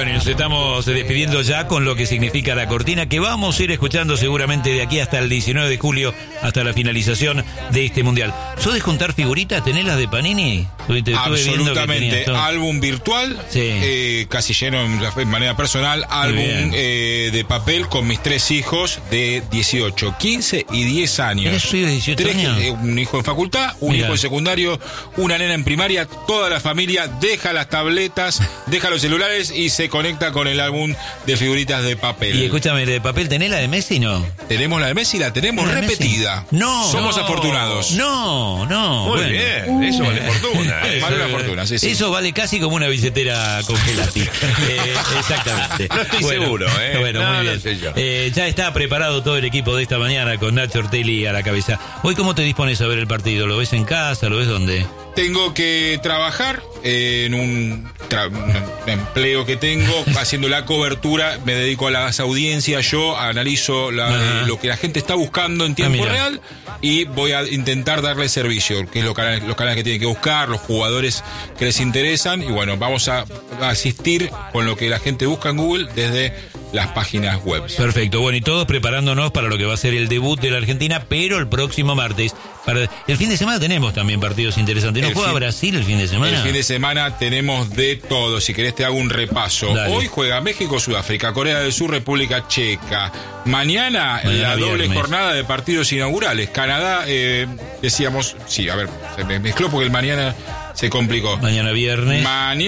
Bueno, nos estamos despidiendo ya con lo que significa la cortina, que vamos a ir escuchando seguramente de aquí hasta el 19 de julio, hasta la finalización de este mundial. ¿Sos de juntar figuritas? ¿Tenés las de Panini? Absolutamente. Álbum virtual, sí. Casi lleno de manera personal. Álbum de papel con mis 3 hijos de 18, 15 y 10 años. ¿Eres suyo de 18 años? Un hijo en facultad, un hijo en secundario, una nena en primaria. Toda la familia deja las tabletas, deja los celulares y se conecta con el álbum de figuritas de papel. Y escúchame, ¿de papel tenés la de Messi, no? Tenemos la de Messi, la tenemos repetida. No. Somos afortunados. No. Muy bien, eso vale fortuna. Vale una fortuna, sí. Eso vale casi como una billetera con gelati. Exactamente. No estoy seguro, Bueno, muy bien. Sé yo. Ya está preparado todo el equipo de esta mañana con Nacho Ortelli a la cabeza. Hoy, ¿cómo te dispones a ver el partido? ¿Lo ves en casa? ¿Lo ves dónde? Tengo que trabajar en un empleo que tengo, haciendo la cobertura, me dedico a las audiencias, yo analizo lo que la gente está buscando en tiempo real y voy a intentar darle servicio, que es los canales que tienen que buscar, los jugadores que les interesan, y bueno, vamos a asistir con lo que la gente busca en Google desde las páginas web. Perfecto, bueno, y todos preparándonos para lo que va a ser el debut de la Argentina, pero el próximo martes. El fin de semana tenemos también partidos interesantes. ¿No juega Brasil el fin de semana? El fin de semana tenemos de todo. Si querés te hago un repaso. Dale. Hoy juega México, Sudáfrica, Corea del Sur, República Checa. Mañana la doble jornada de partidos inaugurales. Canadá, decíamos... Sí, a ver, se me mezcló porque el mañana... se complicó. Mañana viernes,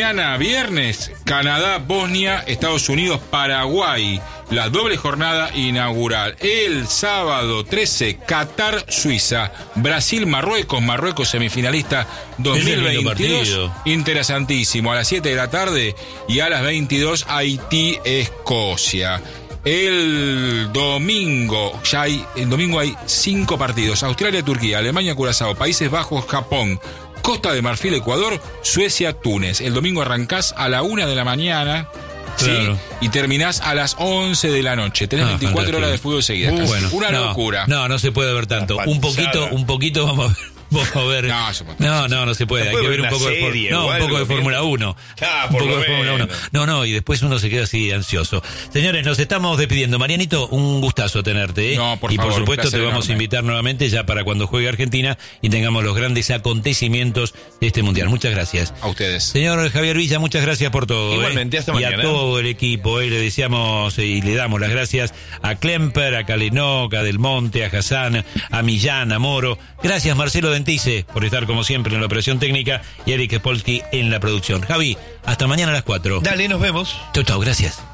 Canadá, Bosnia, Estados Unidos, Paraguay. La doble jornada inaugural. El sábado 13, Qatar, Suiza. Brasil, Marruecos semifinalista 2022. Interesantísimo. A las 7 de la tarde y a las 22, Haití, Escocia. El domingo hay 5 partidos. Australia, Turquía, Alemania, Curazao, Países Bajos, Japón, Costa de Marfil, Ecuador, Suecia, Túnez. El domingo arrancás a la 1 de la mañana, claro, y terminás a las 11 de la noche. Tenés 24 horas de fútbol seguidas. Una locura. No se puede ver tanto. Un poquito vamos a ver. No se puede. Hay que ver un poco de Fórmula 1. Un poco de Fórmula 1. No, y después uno se queda así ansioso. Señores, nos estamos despidiendo. Marianito, un gustazo tenerte, por favor, supuesto te vamos a invitar nuevamente ya para cuando juegue Argentina y tengamos los grandes acontecimientos de este mundial. Muchas gracias. A ustedes. Señor Javier Villa, muchas gracias por todo. Igualmente, hasta mañana. Y a todo el equipo, le deseamos y le damos las gracias a Klemper, a Kalinok, a Del Monte, a Hassan, a Millán, a Moro. Gracias, Marcelo Dentice, por estar como siempre en la operación técnica, y Eric Spolsky en la producción. Javi, hasta mañana a las 4. Dale, nos vemos. Chau, gracias.